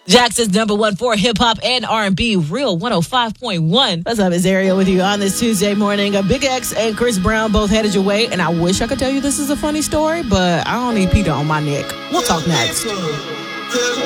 Jackson's number one for hip-hop and R&B, Real 105.1. What's up, it's Ariel with you on this Tuesday morning. Big X and Chris Brown both headed your way, and I wish I could tell you this is a funny story, but I don't need Peter on my neck. We'll talk next.